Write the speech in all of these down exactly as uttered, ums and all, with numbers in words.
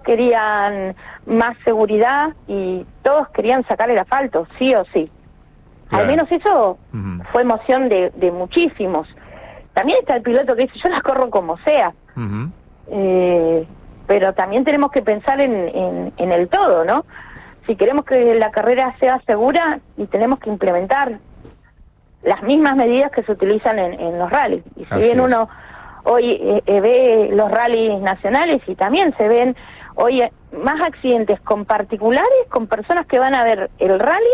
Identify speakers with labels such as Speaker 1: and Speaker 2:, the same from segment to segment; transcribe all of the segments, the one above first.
Speaker 1: querían más seguridad y todos querían sacar el asfalto, sí o sí. Claro. Al menos eso uh-huh. fue emoción de, de muchísimos. También está el piloto que dice, yo la corro como sea. Uh-huh. Eh, pero también tenemos que pensar en, en, en el todo, ¿no? Si queremos que la carrera sea segura, y tenemos que implementar las mismas medidas que se utilizan en, en los rallies. Y si bien uno hoy eh, eh, ve los rallies nacionales, y también se ven hoy más accidentes con particulares, con personas que van a ver el rally,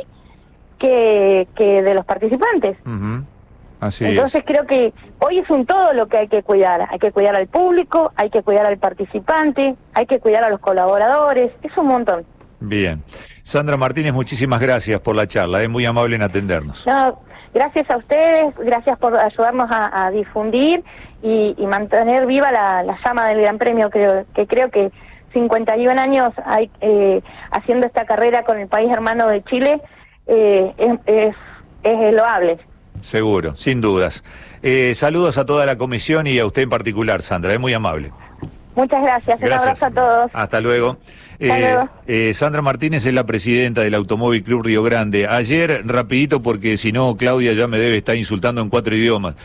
Speaker 1: que, que de los participantes.
Speaker 2: Uh-huh. Así
Speaker 1: Entonces
Speaker 2: es.
Speaker 1: creo que hoy es un todo lo que hay que cuidar. Hay que cuidar al público, hay que cuidar al participante, hay que cuidar a los colaboradores, es un montón.
Speaker 2: Bien. Sandra Martínez, muchísimas gracias por la charla, es muy amable en atendernos.
Speaker 1: No, gracias a ustedes, gracias por ayudarnos a, a difundir y, y mantener viva la, la llama del Gran Premio, creo, que creo que cincuenta y un años hay, eh, haciendo esta carrera con el país hermano de Chile, eh, es, es, es loable.
Speaker 2: Seguro, sin dudas. Eh, saludos a toda la comisión y a usted en particular, Sandra, es muy amable.
Speaker 1: Muchas gracias,
Speaker 2: gracias.
Speaker 1: Un abrazo a todos.
Speaker 2: Hasta luego.
Speaker 1: Hasta
Speaker 2: Eh,
Speaker 1: luego.
Speaker 2: eh, Sandra Martínez es la presidenta del Automóvil Club Río Grande. Ayer, rapidito, porque si no, Claudia ya me debe estar insultando en cuatro idiomas.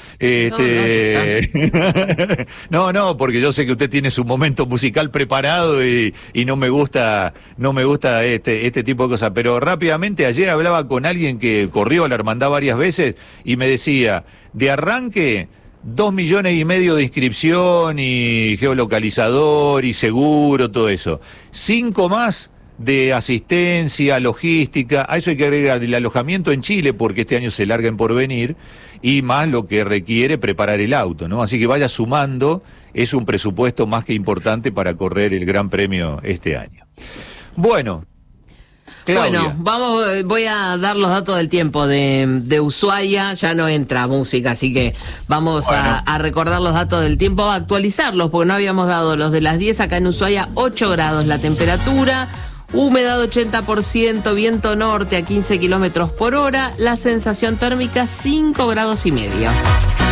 Speaker 2: Este... No, no, no, porque yo sé que usted tiene su momento musical preparado y, y no me gusta, no me gusta este, este tipo de cosas. Pero rápidamente, ayer hablaba con alguien que corrió a la hermandad varias veces y me decía, de arranque, dos millones y medio de inscripción y geolocalizador y seguro, todo eso. Cinco más de asistencia, logística, a eso hay que agregar el alojamiento en Chile, porque este año se larga en Porvenir, y más lo que requiere preparar el auto, ¿no? Así que vaya sumando, es un presupuesto más que importante para correr el Gran Premio este año. Bueno. Claudia.
Speaker 3: Bueno, vamos, voy a dar los datos del tiempo de, de Ushuaia, ya no entra música, así que vamos bueno. a, a recordar los datos del tiempo, a actualizarlos, porque no habíamos dado los de las diez. Acá en Ushuaia, ocho grados la temperatura, humedad ochenta por ciento, viento norte a quince kilómetros por hora, la sensación térmica cinco grados y medio.